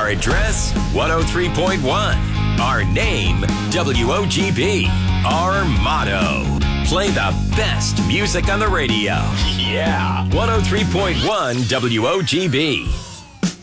address, 103.1. Our name, WOGB. Our motto, play the best music on the radio. Yeah, 103.1 WOGB.